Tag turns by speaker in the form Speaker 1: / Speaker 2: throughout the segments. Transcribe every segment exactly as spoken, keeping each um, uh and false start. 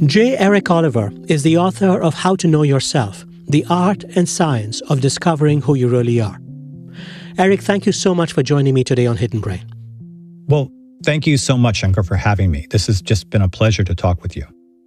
Speaker 1: J. Eric Oliver is the author of How to Know Yourself, the art and science of discovering who you really are. Eric, thank you so much for joining me today on Hidden Brain.
Speaker 2: Well, thank you so much, Shankar, for having me. This has just been a pleasure to talk with you.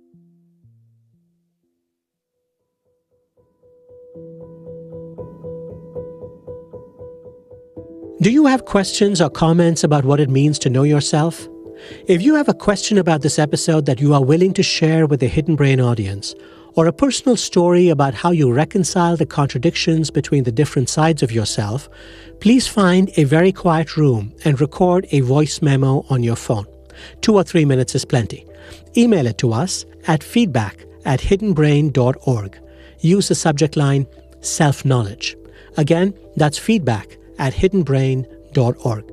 Speaker 1: Do you have questions or comments about what it means to know yourself? If you have a question about this episode that you are willing to share with the Hidden Brain audience, or a personal story about how you reconcile the contradictions between the different sides of yourself, please find a very quiet room and record a voice memo on your phone. Two or three minutes is plenty. Email it to us at feedback at hidden brain dot org. Use the subject line self-knowledge. Again, that's feedback at hidden brain dot org.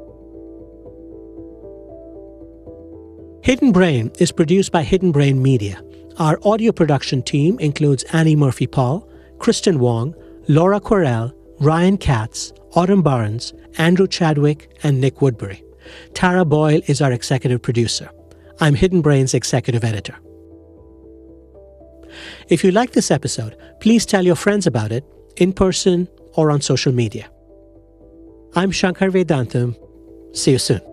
Speaker 1: Hidden Brain is produced by Hidden Brain Media. Our audio production team includes Annie Murphy-Paul, Kristen Wong, Laura Querelle, Ryan Katz, Autumn Barnes, Andrew Chadwick, and Nick Woodbury. Tara Boyle is our executive producer. I'm Hidden Brain's executive editor. If you like this episode, please tell your friends about it, in person or on social media. I'm Shankar Vedantam. See you soon.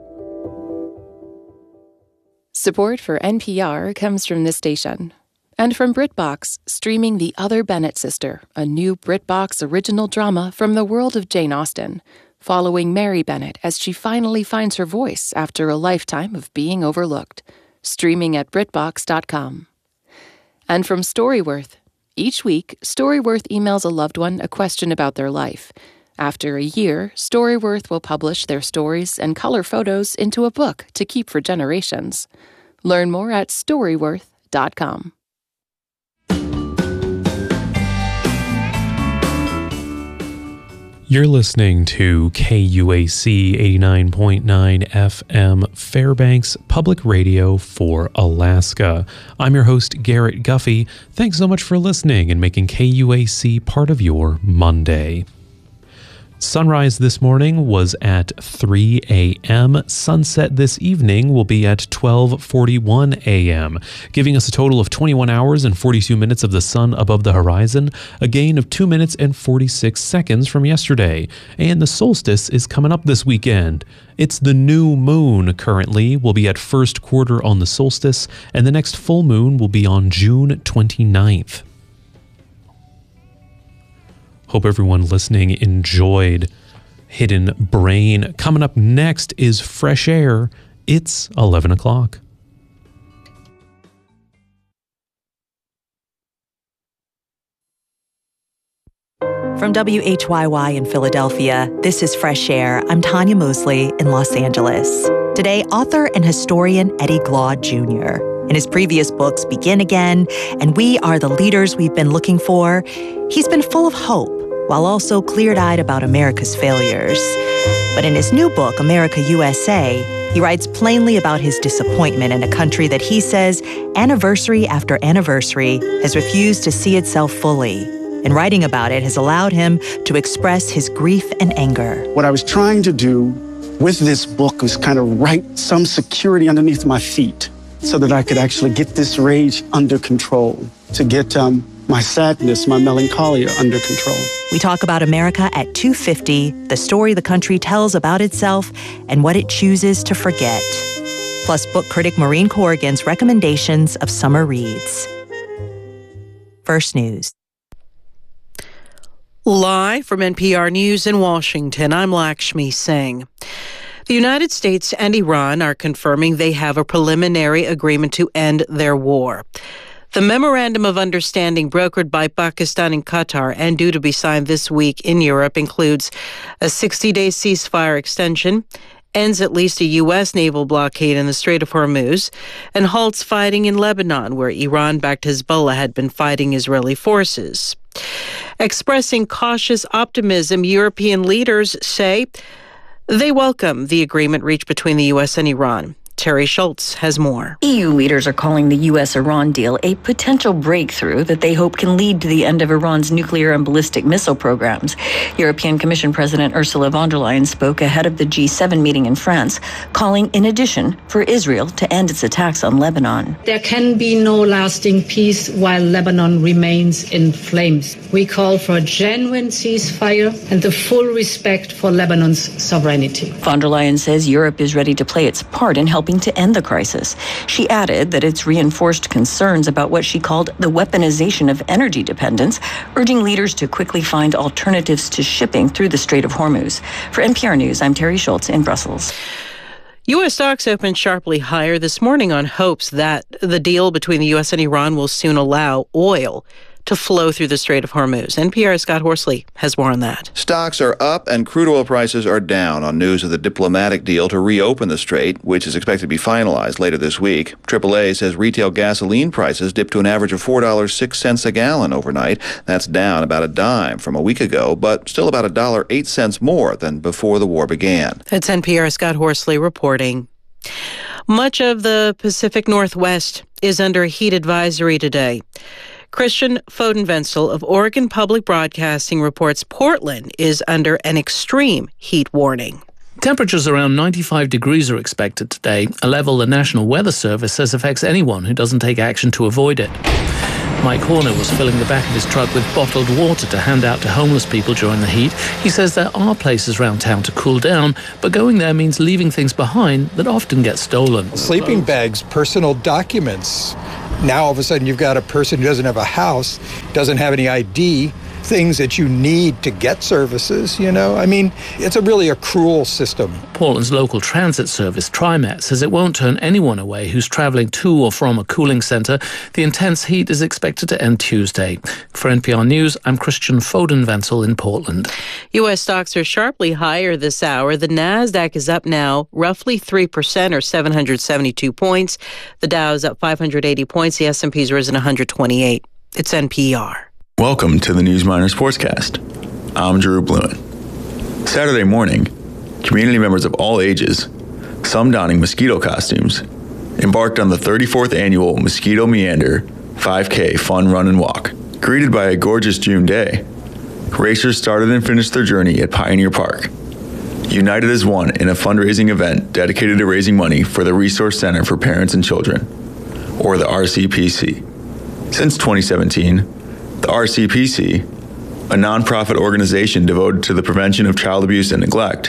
Speaker 3: Support for N P R comes from this station. And from BritBox, streaming The Other Bennett Sister, a new BritBox original drama from the world of Jane Austen, following Mary Bennett as she finally finds her voice after a lifetime of being overlooked. Streaming at Brit Box dot com. And from Storyworth, each week, Storyworth emails a loved one a question about their life. After a year, Storyworth will publish their stories and color photos into a book to keep for generations. Learn more at Storyworth dot com.
Speaker 4: You're listening to K U A C eighty-nine point nine F M Fairbanks Public Radio for Alaska. I'm your host, Garrett Guffey. Thanks so much for listening and making K U A C part of your Monday. Sunrise this morning was at three a.m. Sunset this evening will be at twelve forty-one a.m., giving us a total of twenty-one hours and forty-two minutes of the sun above the horizon, a gain of two minutes and forty-six seconds from yesterday. And the solstice is coming up this weekend. It's the new moon currently, will be at first quarter on the solstice, and the next full moon will be on June twenty-ninth. Hope everyone listening enjoyed Hidden Brain. Coming up next is Fresh Air. It's eleven o'clock.
Speaker 5: From W H Y Y in Philadelphia, this is Fresh Air. I'm Tanya Mosley in Los Angeles. Today, author and historian Eddie Glaude Junior In his previous books, Begin Again and We Are the Leaders We've Been Looking For, he's been full of hope while also clear-eyed about America's failures. But in his new book, America U S A, he writes plainly about his disappointment in a country that he says, anniversary after anniversary, has refused to see itself fully. And writing about it has allowed him to express his grief and anger.
Speaker 6: What I was trying to do with this book was kind of write some security underneath my feet so that I could actually get this rage under control, to get um, my sadness, my melancholia under control.
Speaker 5: We talk about America at two fifty, the story the country tells about itself, and what it chooses to forget. Plus book critic Maureen Corrigan's recommendations of summer reads. First News.
Speaker 7: Live from N P R News in Washington, I'm Lakshmi Singh. The United States and Iran are confirming they have a preliminary agreement to end their war. The Memorandum of Understanding brokered by Pakistan and Qatar and due to be signed this week in Europe includes a sixty-day ceasefire extension, ends at least a U S naval blockade in the Strait of Hormuz, and halts fighting in Lebanon, where Iran-backed Hezbollah had been fighting Israeli forces. Expressing cautious optimism, European leaders say they welcome the agreement reached between the U S and Iran. Terry Schultz has more.
Speaker 8: E U leaders are calling the U S Iran deal a potential breakthrough that they hope can lead to the end of Iran's nuclear and ballistic missile programs. European Commission President Ursula von der Leyen spoke ahead of the G seven meeting in France, calling, in addition, for Israel to end its attacks on Lebanon.
Speaker 9: There can be no lasting peace while Lebanon remains in flames. We call for a genuine ceasefire and the full respect for Lebanon's sovereignty.
Speaker 8: Von der Leyen says Europe is ready to play its part in helping to end the crisis. She added that it's reinforced concerns about what she called the weaponization of energy dependence, urging leaders to quickly find alternatives to shipping through the Strait of Hormuz. For N P R News, I'm Terry Schultz in Brussels.
Speaker 7: U S stocks opened sharply higher this morning on hopes that the deal between the U S and Iran will soon allow oil to flow through the Strait of Hormuz. N P R's Scott Horsley has more on that.
Speaker 10: Stocks are up and crude oil prices are down on news of the diplomatic deal to reopen the strait, which is expected to be finalized later this week. triple A says retail gasoline prices dipped to an average of four dollars and six cents a gallon overnight. That's down about a dime from a week ago, but still about one dollar and eight cents more than before the war began.
Speaker 7: That's N P R's Scott Horsley reporting. Much of the Pacific Northwest is under a heat advisory today. Christian Fodenvenzel of Oregon Public Broadcasting reports Portland is under an extreme heat warning.
Speaker 11: Temperatures around ninety-five degrees are expected today, a level the National Weather Service says affects anyone who doesn't take action to avoid it. Mike Horner was filling the back of his truck with bottled water to hand out to homeless people during the heat. He says there are places around town to cool down, but going there means leaving things behind that often get stolen.
Speaker 12: Sleeping bags, personal documents. Now all of a sudden you've got a person who doesn't have a house, doesn't have any I D, things that you need to get services, you know? I mean, it's a really a cruel system.
Speaker 11: Portland's local transit service, TriMet, says it won't turn anyone away who's traveling to or from a cooling centre. The intense heat is expected to end Tuesday. For N P R News, I'm Christian Fodenvenzel in Portland.
Speaker 7: U S stocks are sharply higher this hour. The Nasdaq is up now roughly three percent or seven hundred seventy-two points. The Dow is up five hundred eighty points. The S and P's risen one hundred twenty-eight. It's N P R.
Speaker 13: Welcome to the Newsminer Sportscast. I'm Drew Bluen. Saturday morning, community members of all ages, some donning mosquito costumes, embarked on the thirty-fourth annual Mosquito Meander five K Fun Run and Walk. Greeted by a gorgeous June day, racers started and finished their journey at Pioneer Park, united as one in a fundraising event dedicated to raising money for the Resource Center for Parents and Children, or the R C P C. Since twenty seventeen, the R C P C, a nonprofit organization devoted to the prevention of child abuse and neglect,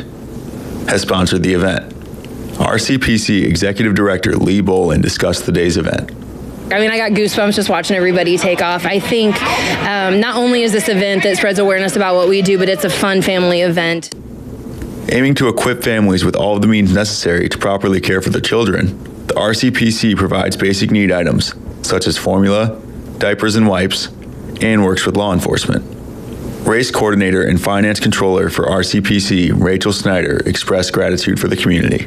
Speaker 13: has sponsored the event. R C P C Executive Director Lee Bolin discussed the day's event.
Speaker 14: I mean, I got goosebumps just watching everybody take off. I think um, not only is this event that spreads awareness about what we do, but it's a fun family event.
Speaker 13: Aiming to equip families with all of the means necessary to properly care for their children, the R C P C provides basic need items such as formula, diapers and wipes, and works with law enforcement. Race coordinator and finance controller for R C P C, Rachel Snyder, expressed gratitude for the community.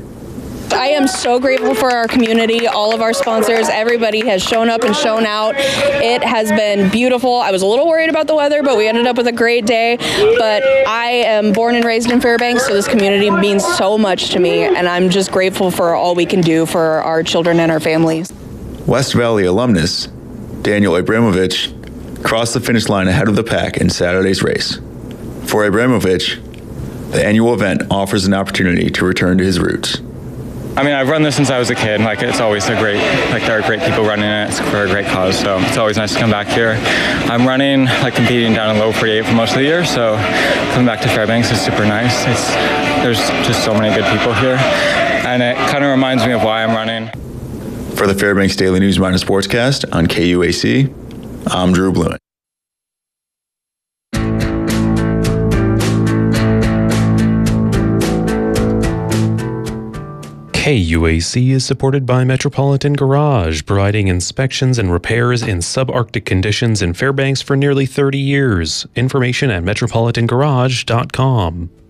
Speaker 15: I am so grateful for our community, all of our sponsors. Everybody has shown up and shown out. It has been beautiful. I was a little worried about the weather, but we ended up with a great day. But I am born and raised in Fairbanks, so this community means so much to me, and I'm just grateful for all we can do for our children and our families.
Speaker 13: West Valley alumnus Daniel Abramovich crossed the finish line ahead of the pack in Saturday's race. For Abramovich, the annual event offers an opportunity to return to his roots.
Speaker 16: I mean, I've run this since I was a kid. Like, it's always a great, like, there are great people running it. It's for a great cause, so it's always nice to come back here. I'm running, like, competing down in low forty-eight for most of the year, so coming back to Fairbanks is super nice. It's there's just so many good people here, and it kind of reminds me of why I'm running.
Speaker 13: For the Fairbanks Daily Newsminer Sportscast on K U A C, I'm Drew Bluen.
Speaker 4: K U A C is supported by Metropolitan Garage, providing inspections and repairs in subarctic conditions in Fairbanks for nearly thirty years. Information at metropolitan garage dot com.